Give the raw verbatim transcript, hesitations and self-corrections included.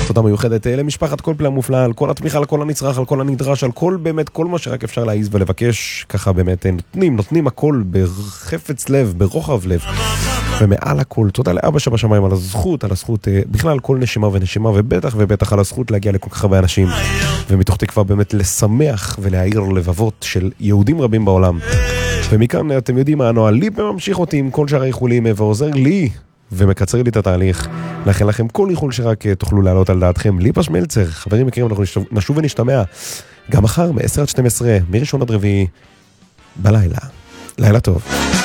תודה מיוחדת למשפחת כל פלא המופלא, על כל התמיכה, על כל הנצרך, על כל הנדרש, על כל באמת, כל מה שרק אפשר להעיז ולבקש, ככה באמת נותנים, נותנים הכל בחפץ לב, ברוחב לב. ומעל הכל, תודה לאבא שבשמיים על הזכות, על הזכות, בכלל כל נשימה ונשימה, ובטח ובטח על הזכות להגיע לכל כך הרבה אנשים, ומתוך תקווה באמת לשמח ולהעיר לבבות של יהודים רבים בעולם. ומכאן אתם יודעים מה, הנועל ליפ ממשיך אותי עם כל שאר האיחולים ועוזר לי ומקצר לי את התהליך. לכן לכם כל איחול שרק תוכלו לעלות על דעתכם. ליפה שמלצר, חברים יקרים, אנחנו נשוב ונשתמע גם מחר מ-עשר עד שתים עשרה, מראשון עד רביעי בלילה. לילה טוב.